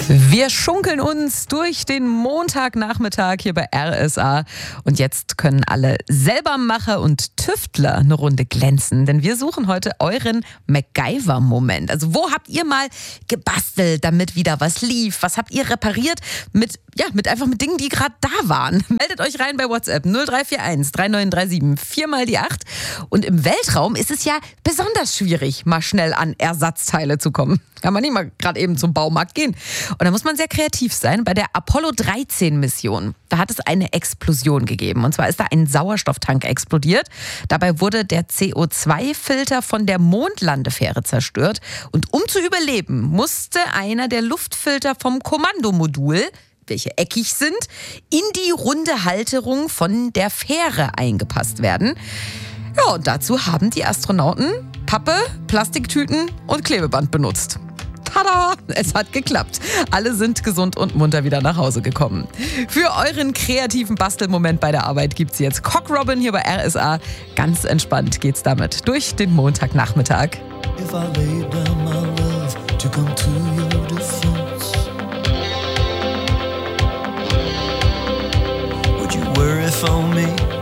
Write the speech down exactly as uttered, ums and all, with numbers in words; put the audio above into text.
Wir schunkeln uns durch den Montagnachmittag hier bei R S A. Und jetzt können alle Selbermacher und Tüftler eine Runde glänzen, denn wir suchen heute euren MacGyver-Moment. Also wo habt ihr mal gebastelt, damit wieder was lief? Was habt ihr repariert mit, ja, mit einfach mit Dingen, die gerade da waren? Meldet euch rein bei WhatsApp null drei vier eins drei neun drei sieben vier mal die acht. Und im Weltraum ist es ja besonders schwierig, mal schnell an Ersatzteile zu kommen. Kann man nicht mal gerade eben zum Baumarkt gehen. Und da muss man sehr kreativ sein. Bei der Apollo dreizehn Mission, da hat es eine Explosion gegeben. Und zwar ist da ein Sauerstofftank explodiert. Dabei wurde der C O zwei Filter von der Mondlandefähre zerstört. Und um zu überleben, musste einer der Luftfilter vom Kommandomodul, welche eckig sind, in die runde Halterung von der Fähre eingepasst werden. Ja, und dazu haben die Astronauten Pappe, Plastiktüten und Klebeband benutzt. Tada! Es hat geklappt. Alle sind gesund und munter wieder nach Hause gekommen. Für euren kreativen Bastelmoment bei der Arbeit gibt's jetzt Cock Robin hier bei R S A. Ganz entspannt geht's damit durch den Montagnachmittag. If I lay down my love to come to your defense, would you worry for me?